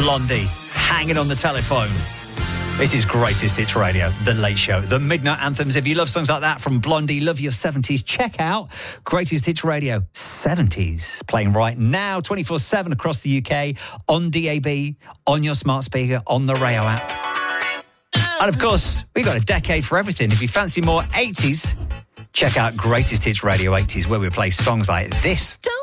Blondie, hanging on the telephone. This is Greatest Hits Radio, The Late Show, the Midnight Anthems. If you love songs like that from Blondie, love your 70s, check out Greatest Hits Radio 70s. Playing right now, 24/7 across the UK, on DAB, on your smart speaker, on the Rayo app. And of course, we've got a decade for everything. If you fancy more 80s, check out Greatest Hits Radio 80s, where we play songs like this. Don't